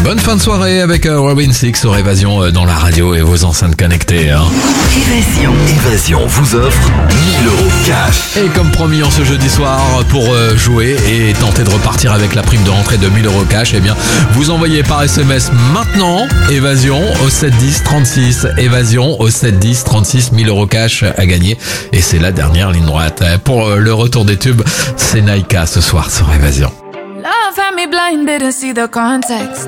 Bonne fin de soirée avec Robin Six sur Évasion dans la radio et vos enceintes connectées. Évasion vous offre 1000 euros cash. Et comme promis en ce jeudi soir, pour jouer et tenter de repartir avec la prime de rentrée de 1000 euros cash, eh bien, vous envoyez par SMS maintenant Évasion au 710 36. Évasion au 710 36, 1000 euros cash à gagner. Et c'est la dernière ligne droite. Pour le retour des tubes, c'est Naika ce soir sur Évasion. Love had me blind, didn't see the context.